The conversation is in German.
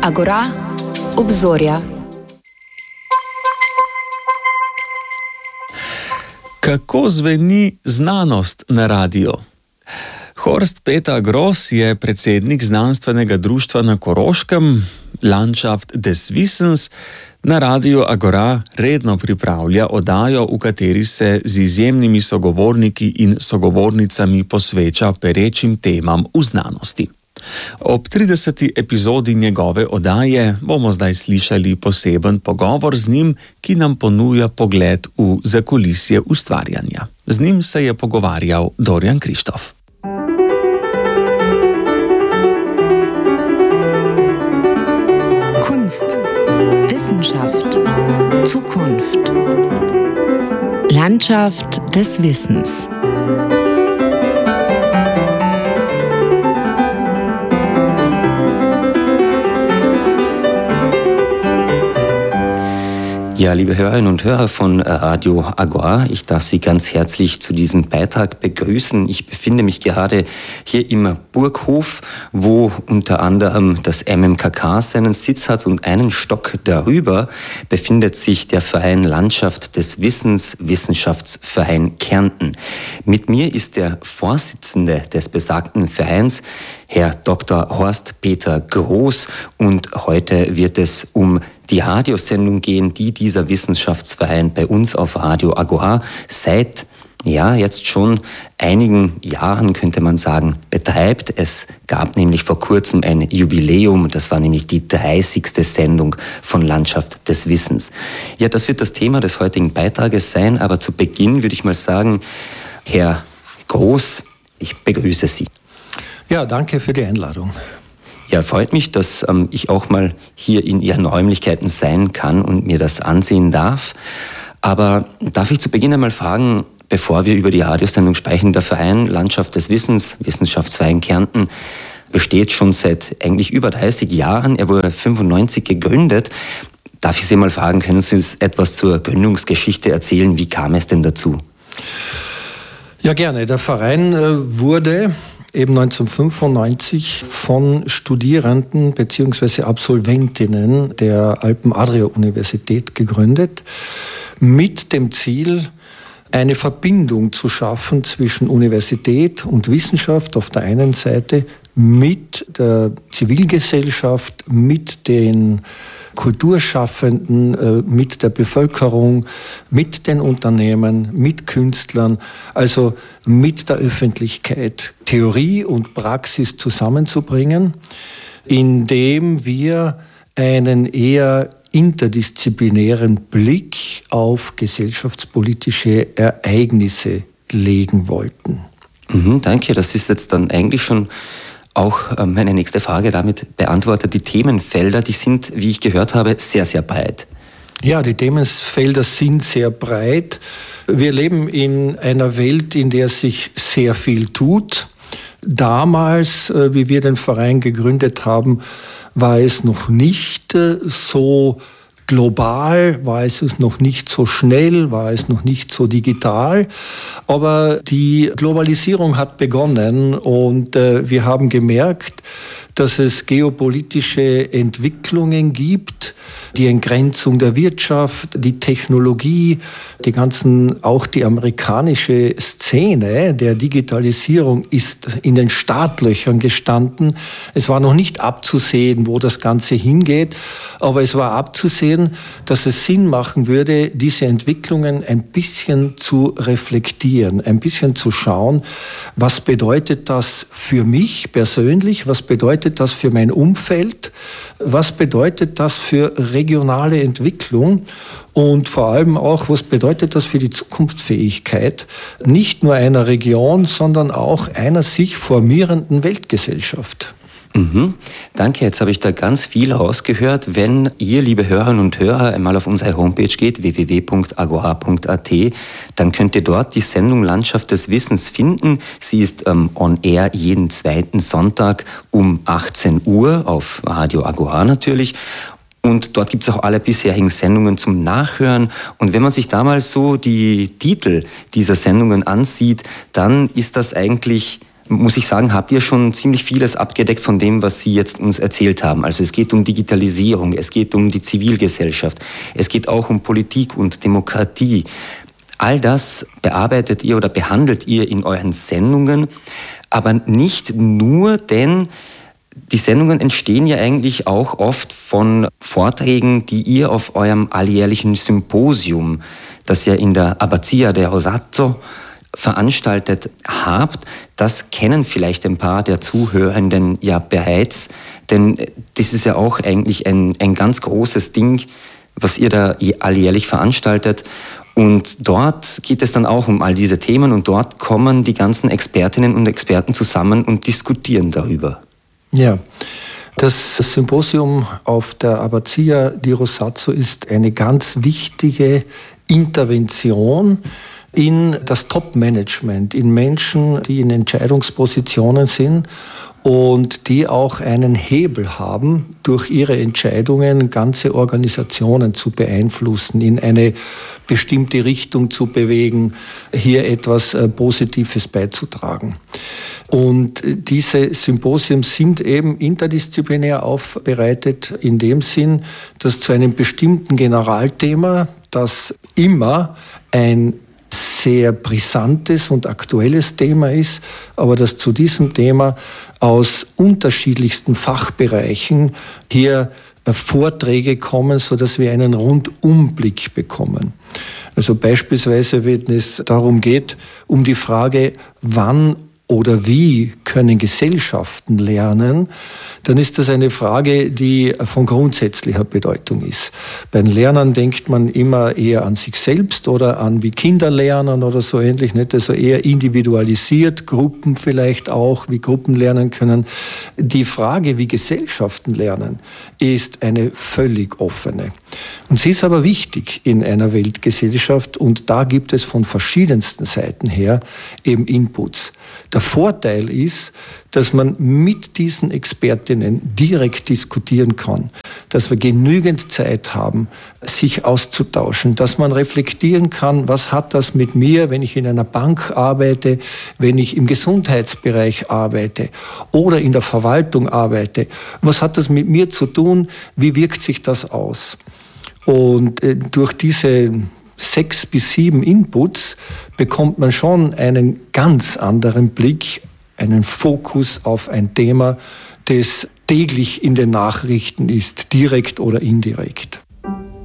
Agora, obzorja. Kako zveni znanost na radiju? Horst Peter Gross je predsednik znanstvenega društva na Koroškem, Landschaft des Wissens. Na radiju Agora redno pripravlja oddajo, v kateri se z izjemnimi sogovorniki in sogovornicami posveča perečim temam v znanosti. Ob 30. epizodi njegove oddaje bomo zdaj slišali poseben pogovor z njim, ki nam ponuja pogled v zakulisje ustvarjanja. Z njim se je pogovarjal Dorjan Krištof. Kunst, Wissenschaft, Zukunft. Landschaft des Wissens. Ja, liebe Hörerinnen und Hörer von Radio Agora, ich darf Sie ganz herzlich zu diesem Beitrag begrüßen. Ich befinde mich gerade hier im Burghof, wo unter anderem das MMKK seinen Sitz hat, und einen Stock darüber befindet sich der Verein Landschaft des Wissens, Wissenschaftsverein Kärnten. Mit mir ist der Vorsitzende des besagten Vereins, Herr Dr. Horst Peter Gross, und heute wird es um die Radiosendung gehen, die dieser Wissenschaftsverein bei uns auf Radio Agora seit, jetzt schon einigen Jahren, könnte man sagen, betreibt. Es gab nämlich vor kurzem ein Jubiläum, das war nämlich die 30. Sendung von Landschaft des Wissens. Ja, das wird das Thema des heutigen Beitrages sein, aber zu Beginn würde ich mal sagen, Herr Gross, ich begrüße Sie. Ja, danke für die Einladung. Ja, freut mich, dass ich auch mal hier in Ihren Räumlichkeiten sein kann und mir das ansehen darf. Aber darf ich zu Beginn einmal fragen, bevor wir über die Radiosendung sprechen, der Verein Landschaft des Wissens, Wissenschaftsverein Kärnten, besteht schon seit eigentlich über 30 Jahren. Er wurde 1995 gegründet. Darf ich Sie mal fragen, können Sie uns etwas zur Gründungsgeschichte erzählen? Wie kam es denn dazu? Ja, gerne. Der Verein wurde eben 1995 von Studierenden bzw. Absolventinnen der Alpen-Adria-Universität gegründet, mit dem Ziel, eine Verbindung zu schaffen zwischen Universität und Wissenschaft auf der einen Seite, mit der Zivilgesellschaft, mit den Kulturschaffenden, mit der Bevölkerung, mit den Unternehmen, mit Künstlern, also mit der Öffentlichkeit, Theorie und Praxis zusammenzubringen, indem wir einen eher interdisziplinären Blick auf gesellschaftspolitische Ereignisse legen wollten. Danke, das ist jetzt dann eigentlich schon auch meine nächste Frage damit beantwortet. Die Themenfelder, die sind, wie ich gehört habe, sehr, sehr breit. Ja, die Themenfelder sind sehr breit. Wir leben in einer Welt, in der sich sehr viel tut. Damals, wie wir den Verein gegründet haben, war es noch nicht so global, war es noch nicht so schnell, war es noch nicht so digital, aber die Globalisierung hat begonnen und wir haben gemerkt, dass es geopolitische Entwicklungen gibt, die Entgrenzung der Wirtschaft, die Technologie, auch die amerikanische Szene der Digitalisierung ist in den Startlöchern gestanden. Es war noch nicht abzusehen, wo das Ganze hingeht, aber es war abzusehen, dass es Sinn machen würde, diese Entwicklungen ein bisschen zu reflektieren, ein bisschen zu schauen, was bedeutet das für mich persönlich, was bedeutet das für mein Umfeld, was bedeutet das für regionale Entwicklung und vor allem auch, was bedeutet das für die Zukunftsfähigkeit nicht nur einer Region, sondern auch einer sich formierenden Weltgesellschaft. Danke, jetzt habe ich da ganz viel rausgehört. Wenn ihr, liebe Hörerinnen und Hörer, einmal auf unsere Homepage geht, www.agora.at, dann könnt ihr dort die Sendung Landschaft des Wissens finden. Sie ist on air jeden zweiten Sonntag um 18 Uhr auf Radio Agora natürlich. Und dort gibt es auch alle bisherigen Sendungen zum Nachhören. Und wenn man sich damals so die Titel dieser Sendungen ansieht, dann ist das eigentlich muss ich sagen, habt ihr schon ziemlich vieles abgedeckt von dem, was Sie jetzt uns erzählt haben. Also es geht um Digitalisierung, es geht um die Zivilgesellschaft, es geht auch um Politik und Demokratie. All das bearbeitet ihr oder behandelt ihr in euren Sendungen, aber nicht nur, denn die Sendungen entstehen ja eigentlich auch oft von Vorträgen, die ihr auf eurem alljährlichen Symposium, das ihr in der Abbazia del Rosato veranstaltet habt. Das kennen vielleicht ein paar der Zuhörenden ja bereits, denn das ist ja auch eigentlich ein ganz großes Ding, was ihr da alljährlich veranstaltet. Und dort geht es dann auch um all diese Themen und dort kommen die ganzen Expertinnen und Experten zusammen und diskutieren darüber. Ja, das Symposium auf der Abbazia di Rosato ist eine ganz wichtige Intervention in das Top-Management, in Menschen, die in Entscheidungspositionen sind und die auch einen Hebel haben, durch ihre Entscheidungen ganze Organisationen zu beeinflussen, in eine bestimmte Richtung zu bewegen, hier etwas Positives beizutragen. Und diese Symposien sind eben interdisziplinär aufbereitet in dem Sinn, dass zu einem bestimmten Generalthema, das immer ein sehr brisantes und aktuelles Thema ist, aber dass zu diesem Thema aus unterschiedlichsten Fachbereichen hier Vorträge kommen, sodass wir einen Rundumblick bekommen. Also beispielsweise, wenn es darum geht, um die Frage, wann oder wie können Gesellschaften lernen, dann ist das eine Frage, die von grundsätzlicher Bedeutung ist. Bei den Lernern denkt man immer eher an sich selbst oder an wie Kinder lernen oder so ähnlich, nicht? Also eher individualisiert, Gruppen vielleicht auch, wie Gruppen lernen können. Die Frage, wie Gesellschaften lernen, ist eine völlig offene. Und sie ist aber wichtig in einer Weltgesellschaft und da gibt es von verschiedensten Seiten her eben Inputs. Der Vorteil ist, dass man mit diesen Expertinnen direkt diskutieren kann, dass wir genügend Zeit haben, sich auszutauschen, dass man reflektieren kann, was hat das mit mir, wenn ich in einer Bank arbeite, wenn ich im Gesundheitsbereich arbeite oder in der Verwaltung arbeite, was hat das mit mir zu tun, wie wirkt sich das aus? Und durch diese 6 bis 7 Inputs bekommt man schon einen ganz anderen Blick, einen Fokus auf ein Thema, das täglich in den Nachrichten ist, direkt oder indirekt.